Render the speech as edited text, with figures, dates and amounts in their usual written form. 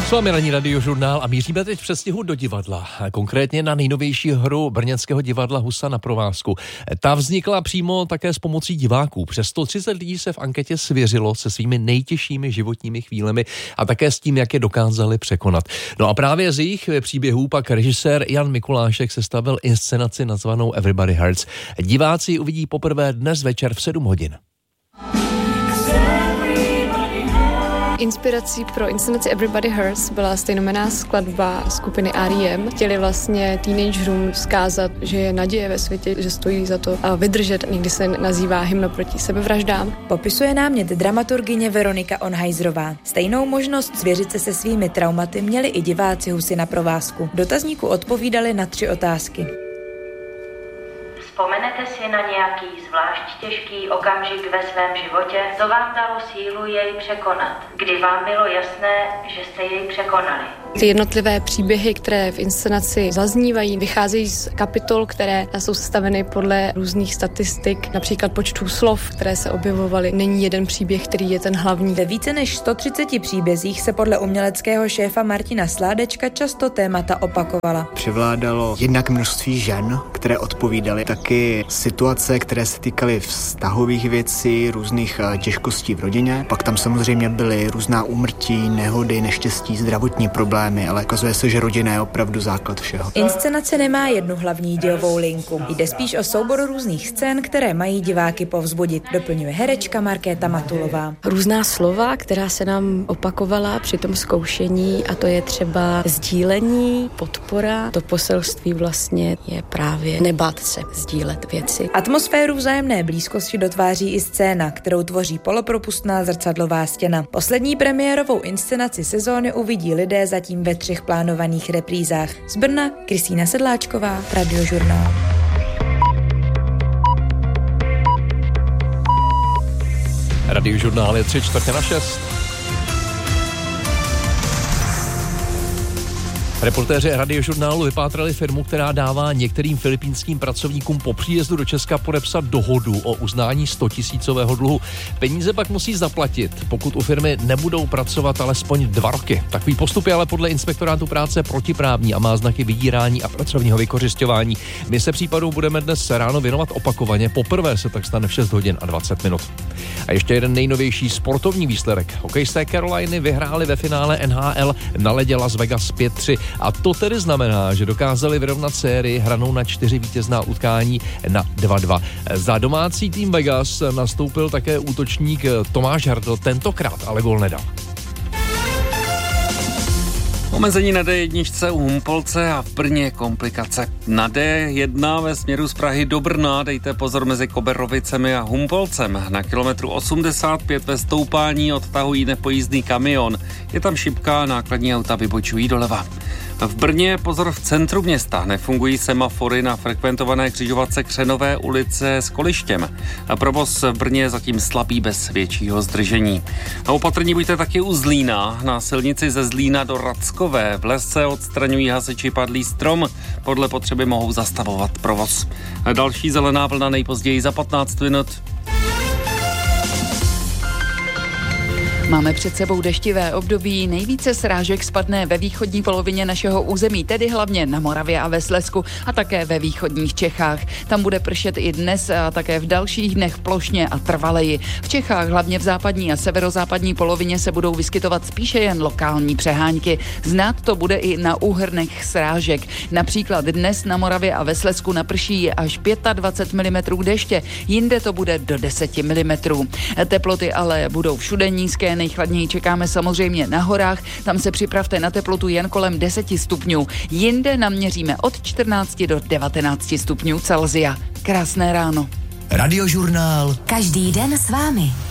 S vámi ranní radiožurnál a míříme teď v předstihu do divadla. Konkrétně na nejnovější hru brněnského divadla Husa na provázku. Ta vznikla přímo také s pomocí diváků. Přes 130 lidí se v anketě svěřilo se svými nejtěžšími životními chvílemi a také s tím, jak je dokázali překonat. No a právě z jejich příběhů pak režisér Jan Mikulášek sestavil inscenaci nazvanou Everybody Hurts. Diváci ji uvidí poprvé dnes večer v 7 hodin. Inspirací pro inscenaci Everybody Hurts byla stejnojmenná skladba skupiny R.E.M. Chtěli vlastně teenagerům vzkázat, že je naděje ve světě, že stojí za to a vydržet. Někdy se nazývá hymna proti sebevraždám. Popisuje námět dramaturgyně Veronika Onhajzrová. Stejnou možnost svěřit se svými traumaty měli i diváci Husy na provázku. Dotazníku odpovídali na 3 otázky. Vzpomenete si na nějaký zvlášť těžký okamžik ve svém životě, co vám dalo sílu jej překonat? Kdy vám bylo jasné, že jste jej překonali? Ty jednotlivé příběhy, které v inscenaci zaznívají, vycházejí z kapitol, které jsou sestaveny podle různých statistik, například počtu slov, které se objevovaly. Není jeden příběh, který je ten hlavní. Ve více než 130 příbězích se podle uměleckého šéfa Martina Sládečka často témata opakovala. Převládalo jednak množství žen, které odpovídaly, taky situace, které se týkaly vztahových věcí, různých těžkostí v rodině. Pak tam samozřejmě byly různá úmrtí, nehody, neštěstí, zdravotní problémy, ale ukazuje se, že rodina je opravdu základ všeho. Inscenace nemá jednu hlavní dějovou linku. Jde spíš o soubor různých scén, které mají diváky povzbudit, doplňuje herečka Markéta Matulová. Různá slova, která se nám opakovala při tom zkoušení, a to je třeba sdílení, podpora. To poselství vlastně je právě nebát se sdílet věci. Atmosféru vzájemné blízkosti dotváří i scéna, kterou tvoří polopropustná zrcadlová stěna. Poslední premiérovou inscenaci sezóny uvidí lidé zatím ve 3 plánovaných reprízách. Z Brna Kristýna Sedláčková, Radiožurnál. Radiožurnál je 3/4/6. Reportéři Radiožurnálu vypátrali firmu, která dává některým filipínským pracovníkům po příjezdu do Česka podepsat dohodu o uznání 100 000 dluhu. Peníze pak musí zaplatit, pokud u firmy nebudou pracovat alespoň 2 roky. Takový postup je ale podle inspektorátu práce protiprávní a má znaky vydírání a pracovního vykořisťování. My se případu budeme dnes ráno věnovat opakovaně. Poprvé se tak stane v 6 hodin a 20 minut. A ještě jeden nejnovější sportovní výsledek. Hokejisté Caroliny vyhráli ve finále NHL na ledě Las Vegas 5-3. A to tedy znamená, že dokázali vyrovnat sérii hranou na 4 vítězná utkání na 2-2. Za domácí tým Vegas nastoupil také útočník Tomáš Hrdl, tentokrát ale gól nedal. Omezení na D1 u Humpolce a v Brně komplikace. Na D1 ve směru z Prahy do Brna dejte pozor mezi Koberovicemi a Humpolcem. Na kilometru 85 ve stoupání odtahují nepojízdný kamion. Je tam šipka, nákladní auta vybočují doleva. V Brně pozor v centru města. Nefungují semafory na frekventované křižovatce Křenové ulice s Kolištěm. A provoz v Brně je zatím slabý bez většího zdržení. A opatrní buďte taky u Zlína. Na silnici ze Zlína do Rackové v lese odstraňují hasiči padlý strom. Podle potřeby mohou zastavovat provoz. A další zelená vlna nejpozději za 15 minut. Máme před sebou deštivé období, nejvíce srážek spadne ve východní polovině našeho území, tedy hlavně na Moravě a ve Slezsku a také ve východních Čechách. Tam bude pršet i dnes a také v dalších dnech plošně a trvaleji. V Čechách, hlavně v západní a severozápadní polovině, se budou vyskytovat spíše jen lokální přehánky. Znát to bude i na úhrnech srážek. Například dnes na Moravě a ve Slezsku naprší až 25 mm deště, jinde to bude do 10 mm. Teploty ale budou všude nízké. Nejchladněji čekáme samozřejmě na horách, tam se připravte na teplotu jen kolem 10 stupňů. Jinde naměříme od 14 do 19 stupňů Celsia. Krásné ráno. Radiožurnál. Každý den s vámi.